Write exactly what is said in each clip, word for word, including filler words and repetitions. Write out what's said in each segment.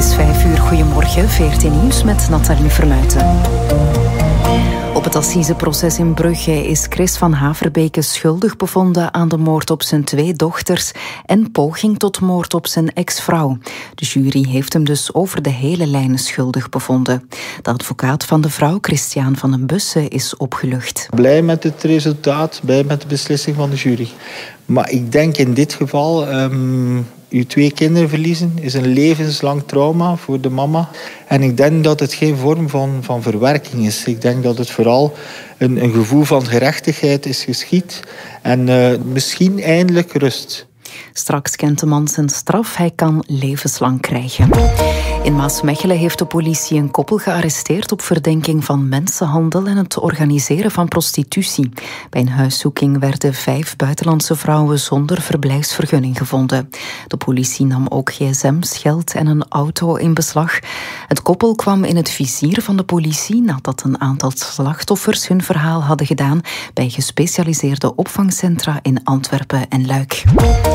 is vijf uur. Goedemorgen, veertien Nieuws met Nathalie Vermuijten. Op het assiseproces in Brugge is Chris van Haverbeke schuldig bevonden aan de moord op zijn twee dochters en poging tot moord op zijn ex-vrouw. De jury heeft hem dus over de hele lijn schuldig bevonden. De advocaat van de vrouw, Christian van den Bussen, is opgelucht. Blij met het resultaat, blij met de beslissing van de jury. Maar ik denk in dit geval, um, uw twee kinderen verliezen is een levenslang trauma voor de mama. En ik denk dat het geen vorm van, van verwerking is. Ik denk dat het vooral een, een gevoel van gerechtigheid is geschied. En uh, misschien eindelijk rust. Straks kent de man zijn straf. Hij kan levenslang krijgen. In Maasmechelen heeft de politie een koppel gearresteerd op verdenking van mensenhandel en het organiseren van prostitutie. Bij een huiszoeking werden vijf buitenlandse vrouwen zonder verblijfsvergunning gevonden. De politie nam ook gsm's, geld en een auto in beslag. Het koppel kwam in het vizier van de politie nadat een aantal slachtoffers hun verhaal hadden gedaan bij gespecialiseerde opvangcentra in Antwerpen en Luik.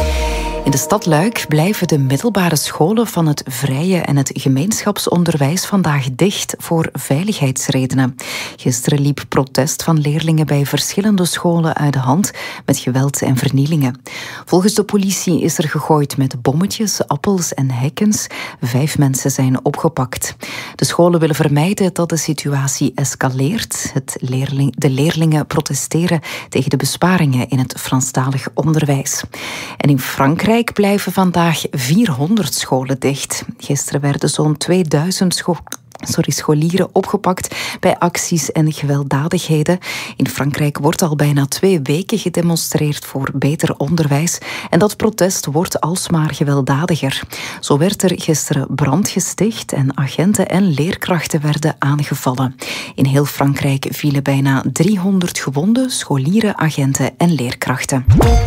In de stad Luik blijven de middelbare scholen van het vrije en het gemeenschapsonderwijs vandaag dicht voor veiligheidsredenen. Gisteren liep protest van leerlingen bij verschillende scholen uit de hand met geweld en vernielingen. Volgens de politie is er gegooid met bommetjes, appels en hekkens. Vijf mensen zijn opgepakt. De scholen willen vermijden dat de situatie escaleert. Het leerling, de leerlingen protesteren tegen de besparingen in het Franstalig onderwijs. En in Frankrijk blijven vandaag vierhonderd scholen dicht. Gisteren werden zo'n tweeduizend scho- sorry, scholieren opgepakt bij acties en gewelddadigheden. In Frankrijk wordt al bijna twee weken gedemonstreerd voor beter onderwijs. En dat protest wordt alsmaar gewelddadiger. Zo werd er gisteren brand gesticht en agenten en leerkrachten werden aangevallen. In heel Frankrijk vielen bijna driehonderd gewonden, scholieren, agenten en leerkrachten.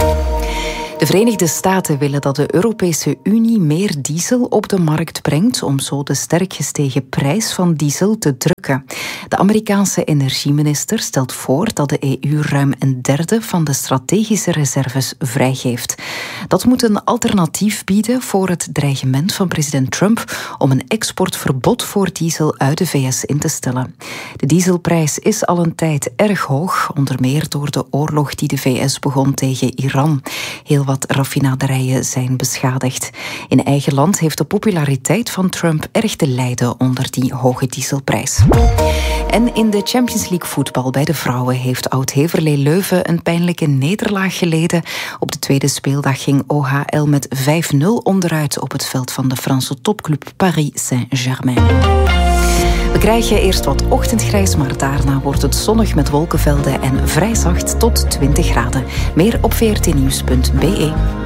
De Verenigde Staten willen dat de Europese Unie meer diesel op de markt brengt om zo de sterk gestegen prijs van diesel te drukken. De Amerikaanse energieminister stelt voor dat de E U ruim een derde van de strategische reserves vrijgeeft. Dat moet een alternatief bieden voor het dreigement van president Trump om een exportverbod voor diesel uit de V S in te stellen. De dieselprijs is al een tijd erg hoog, onder meer door de oorlog die de V S begon tegen Iran. Heel wat raffinaderijen zijn beschadigd. In eigen land heeft de populariteit van Trump erg te lijden onder die hoge dieselprijs. En in de Champions League voetbal bij de vrouwen heeft Oud-Heverlee Leuven een pijnlijke nederlaag geleden. Op de tweede speeldag ging O H L met vijf nul onderuit op het veld van de Franse topclub Paris Saint-Germain. We krijgen eerst wat ochtendgrijs, maar daarna wordt het zonnig met wolkenvelden en vrij zacht tot twintig graden. Meer op veertien nieuws punt b e.